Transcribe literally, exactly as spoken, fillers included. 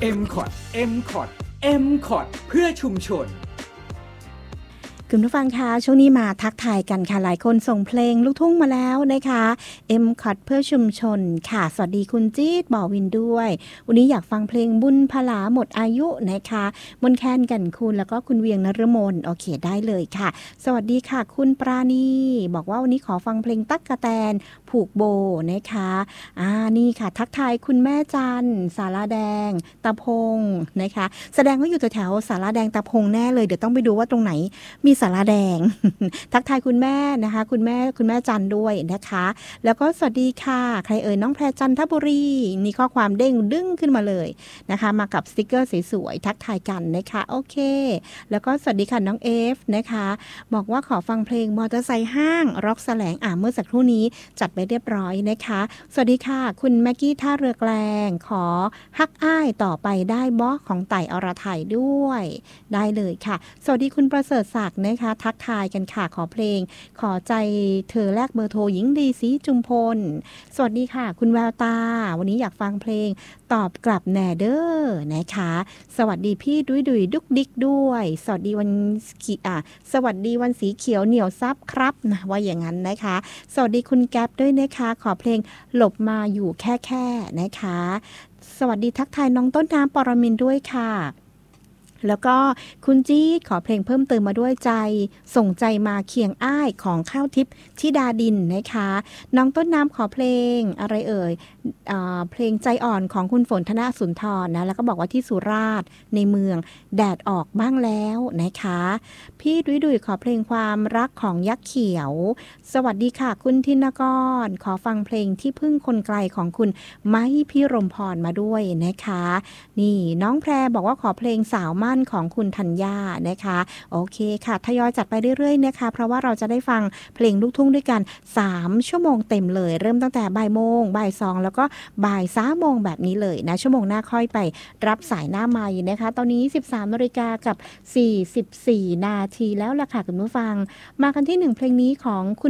เอ็ม คอ ที เอ็ม คอ ที เอ็ม คอ ที เพื่อชุมชนคุณผู้ฟังคะช่วงนี้มาทักทายกันค่ะหลายคนส่งเพลงลูกทุ่งมาแล้วนะคะ เอ็ม คอ ที เพื่อชุมชนค่ะสวัสดีคุณจี๊ดบ่อวินด้วยวันนี้อยากฟังเพลงบุญพลาหมดอายุนะคะมนแคนกันคุณแล้วก็คุณเวียงนฤมลโอเคได้เลยค่ะสวัสดีค่ะคุณปราณีบอกว่าวันนี้ขอฟังเพลงตั๊กกะแตนผูกโบนะคะอ่านี่ค่ะทักทายคุณแม่จันสาราแดงตะพงนะคะแสดงว่าอยู่แถวๆสาราแดงตะพงแน่เลยเดี๋ยวต้องไปดูว่าตรงไหนมีสาราแดง ทักทายคุณแม่นะคะคุณแม่คุณแม่จันด้วยนะคะแล้วก็สวัสดีค่ะใครเอ่ยน้องแพรจันทบุรีนี่ข้อความเด้งดึงขึ้นมาเลยนะคะมากับสติกเกอร์สวยๆทักทายกันนะคะโอเคแล้วก็สวัสดีค่ะน้องเอฟนะคะบอกว่าขอฟังเพลงมอเตอร์ไซค์ห้างร็อกแสลงอ่าเมื่อสักครู่นี้จัดไปเรียบร้อยนะคะสวัสดีค่ะคุณแม็กกี้ท่าเรือแกลงขอฮักอ้ายต่อไปได้บอของไต่อรไทยด้วยได้เลยค่ะสวัสดีคุณประเสริฐศักดิ์นะคะทักทายกันค่ะขอเพลงขอใจเธอแลกเบอร์โทรหญิงดีสีจุมพลสวัสดีค่ะคุณแววตาวันนี้อยากฟังเพลงตอบกลับแน่เด้อนะคะสวัสดีพี่ดุยดุยดุกดิกด้วยสวัสดีวันขีอ่ะสวัสดีวันสีเขียวเหนียวซับครับนะว่าอย่างนั้นนะคะสวัสดีคุณแก๊ปด้วยนะคะขอเพลงหลบมาอยู่แค่แค่นะคะสวัสดีทักทายน้องต้นน้ำปรมินทร์ด้วยค่ะแล้วก็คุณจี้ขอเพลงเพิ่มเติมมาด้วยใจส่งใจมาเคียงอ้ายของข้าวทิพย์ธิดาดินนะคะน้องต้นน้ำขอเพลงอะไรเอ่ยเอ่อเพลงใจอ่อนของคุณฝนธนสุนทรนะแล้วก็บอกว่าที่สุราษฎร์ในเมืองแดดออกบ้างแล้วนะคะพี่ดุยดุยขอเพลงความรักของยักษ์เขียวสวัสดีค่ะคุณธินกรขอฟังเพลงที่พึ่งคนไกลของคุณไม้พิรมพรมาด้วยนะคะนี่น้องแพรบอกว่าขอเพลงสาวมั่นของคุณธัญญานะคะโอเคค่ะทยอยจัดไปเรื่อยๆนะคะเพราะว่าเราจะได้ฟังเพลงลูกทุ่งด้วยกันสามชั่วโมงเต็มเลยเริ่มตั้งแต่บ่ายโมงบ่ายสองแล้วก็บ่ายสามโมงแบบนี้เลยนะชั่วโมงหน้าค่อยไปรับสายหน้าไมค์นะคะตอนนี้ สิบสามนาฬิกากับสี่สิบสี่นาทีแล้วล่ะค่ะคุณผู้ฟังมากันที่หนึ่งเพลงนี้ของคุณ